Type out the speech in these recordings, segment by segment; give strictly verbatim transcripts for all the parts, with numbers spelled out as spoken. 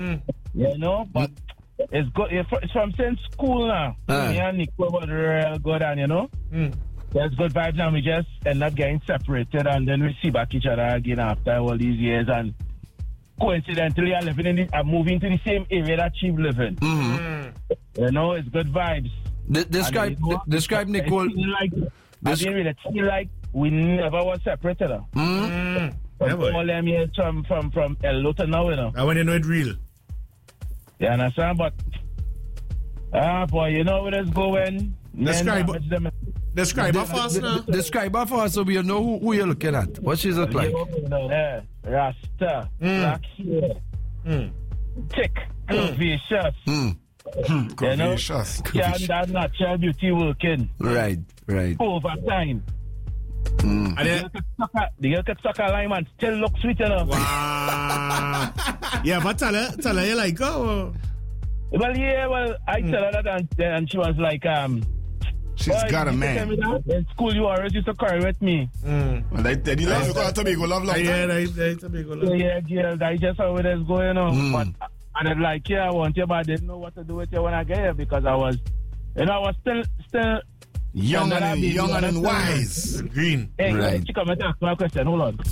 Mm. You know, but mm. it's good. It's from since school now. Uh. Me and Nico were real good, and you know, mm. there's good vibes, and we just end up getting separated, and then we see back each other again after all these years, and coincidentally, I'm living in the, I'm moving to the same area that she live in. Mm-hmm. You know, it's good vibes. D- describe, d- describe Nicole. Like, I didn't really feel like we never was separated. Mm-hmm. From all them years from from from Hello to now, you know. I want to know it real. You understand? But ah, boy, you know where it's going. Describe. Describe her for us now. Describe her for us so we know who, who you're looking at. What she's look like. Yeah. Rasta, mm. black hair, mm. thick, curvaceous. Mm. Mm. You know, can that natural beauty working. Right, right. Over time. Mm. And then, the girl could suck a lime and still look sweet enough. Wow. Yeah, but tell her, tell her you like her. Or? Well, yeah, well, I mm. tell her that, and, and she was like, um, she's well, got a man. In school, you always used to cry with me. Mm. Well, they, they, they love you call Tobago love long time. Yeah, they, they Tobago love. Yeah, yeah, that's just how it is going on. Mm. But, and I'm like, yeah, I want you, but I didn't know what to do with you when I get here because I was, you know, I was still, still young and, and young and, and wise. And green. Hey, right. She come and ask my question. Hold on.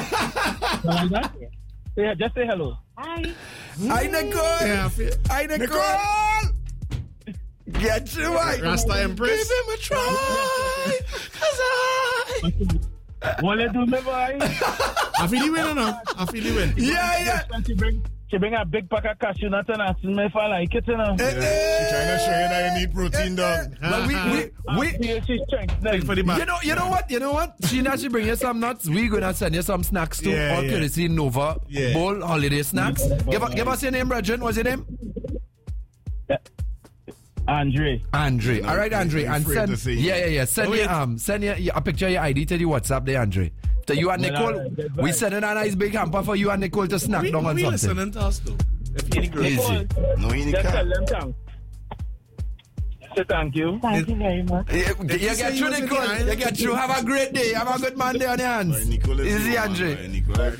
Yeah, just say hello. Hi. Hi, Nicole. Yeah, Hi, Nicole. Nicole. Get you right. Rasta Empress. Give him a try. Cause I. What you do, me boy? I feel you win or no? I feel you win. Yeah, yeah. She bring, she bring a big pack of cashew nuts and asking me if I like it, you know. Yeah. She trying to show you that you need protein, dog. But we, we, we, she's strength. For the you know, you know what, you know what? She now she bring you some nuts. We gonna send you some snacks too. Yeah, All yeah. courtesy Nova Yeah. Bowl holiday snacks. Give, give us your name, Bridget. What's your name? Yeah. Andre. Andre. No, All right, Andre. And send, yeah, yeah, yeah. Send oh, me yeah. um, send you a picture of your I D to the WhatsApp there, Andre. To you and Nicole, no, no, we send in a nice big hamper for you and Nicole to snack we, down on we something. listening to us though. If you any girl. Easy. No, you Just tell can't. them thanks. Say thank you. Thank you very much. You, you get through, Nicole. You get through. Have a great day. Have a good Monday on your hands. Easy, Andre.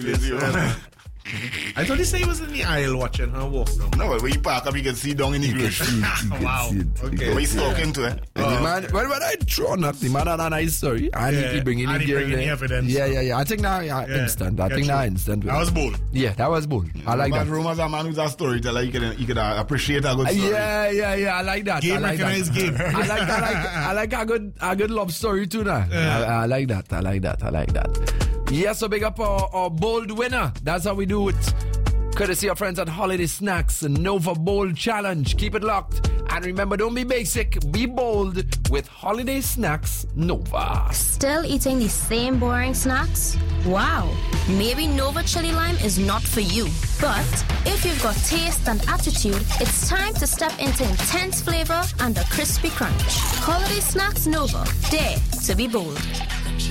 I thought he said he was in the aisle watching her walk down. No, when you park up, you can see down in the grocery. Wow. Okay. Where you talking to it? And the man, well, when I throw up, the man had a nice story. And Yeah, he bringing and in he bringing the evidence. Yeah, yeah, yeah. I think now, yeah, Yeah. instant. I Yeah, think true. now instant. That was bold. Yeah, that was bold. I like But that. Roma's a man who's a storyteller. You can, you can uh, appreciate a good story. Yeah, yeah, yeah. I like that. Game I like recognized that. game. I like, I like, I like a good, a good love story too. Now, I, I like that. I like that. I like that. Yeah, so big up our, our bold winner. That's how we do it. Courtesy of friends at Holiday Snacks and Nova Bold Challenge. Keep it locked. And remember, don't be basic, be bold with Holiday Snacks Nova. Still eating the same boring snacks? Wow, maybe Nova Chili Lime is not for you. But if you've got taste and attitude, it's time to step into intense flavor and a crispy crunch. Holiday Snacks Nova, dare to be bold.